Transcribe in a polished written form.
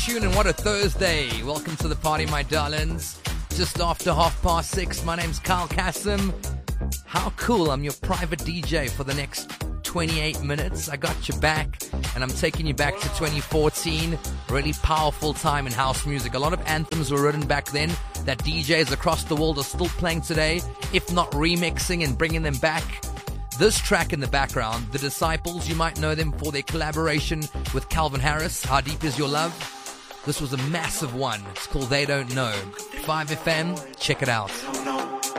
tune and what a Thursday. Welcome to the party, my darlings. Just after 6:30. My name's Kyle Kassim. How cool, I'm your private DJ for the next 28 minutes. I got your back, and I'm taking you back to 2014. Really powerful time in house music. A lot of anthems were written back then that DJs across the world are still playing today, if not remixing and bringing them back. This track in the background, The Disciples, you might know them for their collaboration with Calvin Harris, How Deep Is Your Love? This was a massive one. It's called They Don't Know. 5FM, check it out.